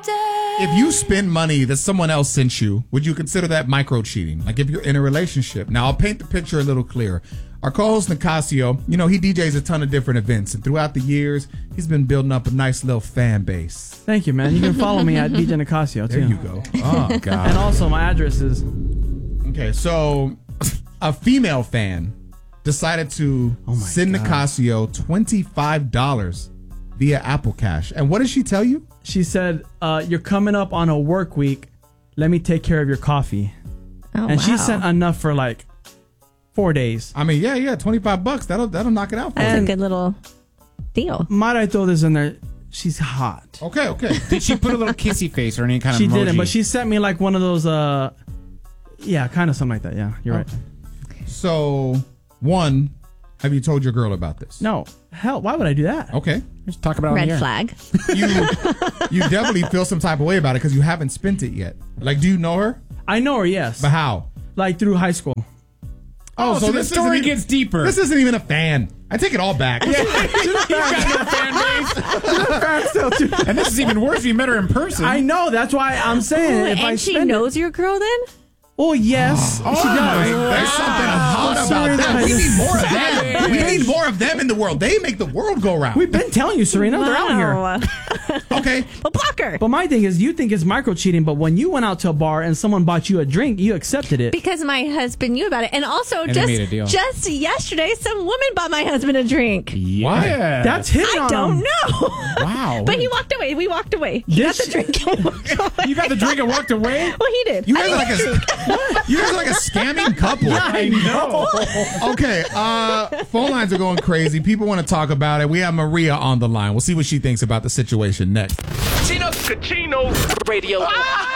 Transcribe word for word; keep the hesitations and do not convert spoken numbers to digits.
If you spend money that someone else sent you, would you consider that micro cheating? Like if you're in a relationship. Now, I'll paint the picture a little clearer. Our co-host Nicasio, you know, he D Js a ton of different events, and throughout the years, he's been building up a nice little fan base. Thank you, man. You can follow me at D J Nicasio, too. There you go. Oh, God. And also, my address is... Okay, so a female fan decided to Oh my send God. Nicasio twenty-five dollars via Apple Cash. And what did she tell you? She said, uh, you're coming up on a work week. Let me take care of your coffee. Oh, and wow. she sent enough for like four days. I mean, yeah, yeah, twenty-five bucks. That'll that'll knock it out for That's you. a good little deal. Might I throw this in there? She's hot. Okay, okay. Did she put a little kissy face or any kind She of emoji? didn't, but she sent me like one of those, uh, yeah, kind of something like that. Yeah, you're right. So, one, have you told your girl about this? No. Hell, why would I do that? Okay. Let's talk about it on Red the air. flag. You you definitely feel some type of way about it because you haven't spent it yet. Like, do you know her? I know her, yes. But how? Like through high school. Oh, so, the this story isn't even- gets deeper. This isn't even a fan. I take it all back. You've got no fan base. And this is even worse if you met her in person. I know, that's why I'm saying if I and she spend knows your girl then? it. Oh, yes. Oh, she does. There's something hot I'm about sorry that. that We I need just- more of them. We need more of them in the world. They make the world go round. We've been telling you, Serena, they're out here. Wow. Okay. But block her. But my thing is, you think it's micro cheating, but when you went out to a bar and someone bought you a drink, you accepted it. Because my husband knew about it. And also, And they just made a deal. just yesterday, some woman bought my husband a drink. Yeah. That's hitting I on don't him. know. Wow. But he walked away. We walked away. He got This the drink and walked away. You got the drink and walked away? Well, he did. You I guys are didn't like get the a you guys are like a scamming couple. I know. Okay, uh, phone lines are going crazy. People want to talk about it. We have Maria on the line. We'll see what she thinks about the situation next. Chino Cachino Radio. Ah!